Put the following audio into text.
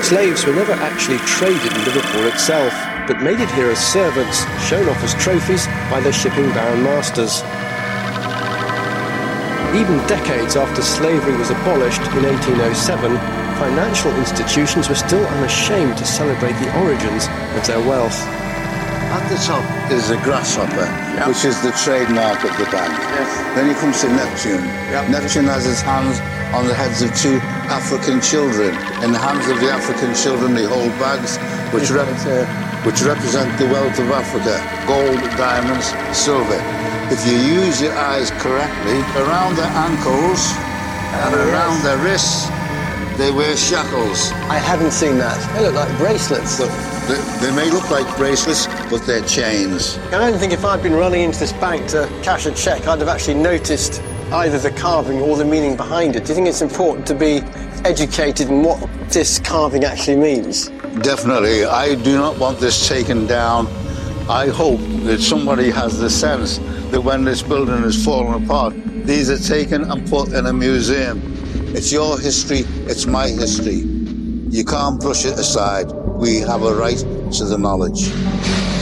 Slaves were never actually traded in Liverpool itself, but made it here as servants, shown off as trophies by their shipping-bound masters. Even decades after slavery was abolished in 1807, financial institutions were still unashamed to celebrate the origins of their wealth. At the top is a grasshopper, which is the trademark of the bank. Yes. Then he comes to Neptune. Yep. Neptune has his hands on the heads of two African children. In the hands of the African children, they hold bags which represent the wealth of Africa: gold, diamonds, silver. If you use your eyes correctly, around their ankles and around their wrists, they wear shackles. I haven't seen that. They look like bracelets. They may look like bracelets, but they're chains. I don't think if I'd been running into this bank to cash a cheque, I'd have actually noticed either the carving or the meaning behind it. Do you think it's important to be educated in what this carving actually means? Definitely. I do not want this taken down. I hope that somebody has the sense that when this building is falling apart, these are taken and put in a museum. It's your history, it's my history. You can't brush it aside. We have a right to the knowledge.